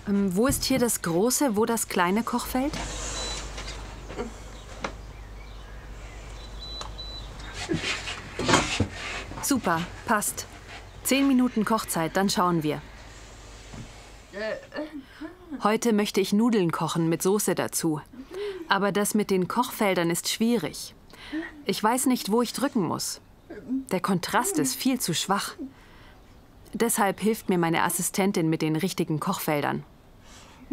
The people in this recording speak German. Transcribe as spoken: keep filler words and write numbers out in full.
Ähm, wo ist hier das große, wo das kleine Kochfeld? Super, passt. Zehn Minuten Kochzeit, dann schauen wir. Heute möchte ich Nudeln kochen mit Soße dazu. Aber das mit den Kochfeldern ist schwierig. Ich weiß nicht, wo ich drücken muss. Der Kontrast ist viel zu schwach. Deshalb hilft mir meine Assistentin mit den richtigen Kochfeldern.